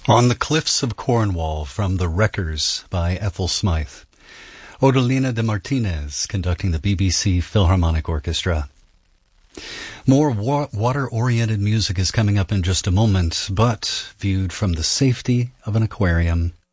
On the Cliffs of Cornwall from The Wreckers by Ethel Smythe. Odalina de Martinez conducting the BBC Philharmonic Orchestra. More water-oriented music is coming up in just a moment, but viewed from the safety of an aquarium.